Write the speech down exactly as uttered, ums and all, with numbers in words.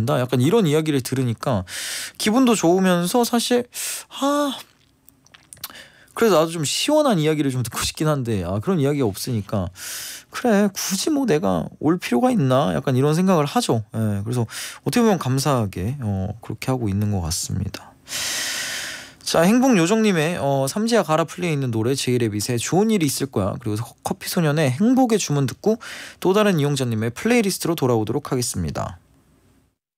된다 약간 이런 이야기를 들으니까 기분도 좋으면서 사실 아 그래서 나도 좀 시원한 이야기를 좀 듣고 싶긴 한데 아 그런 이야기가 없으니까 그래 굳이 뭐 내가 올 필요가 있나 약간 이런 생각을 하죠. 예, 그래서 어떻게 보면 감사하게 어, 그렇게 하고 있는 것 같습니다. 자, 행복요정님의 어, 삼지야 가라 플레이에 있는 노래 제이레빗의 좋은 일이 있을 거야, 그리고 커피소년의 행복의 주문 듣고 또 다른 이용자님의 플레이리스트로 돌아오도록 하겠습니다.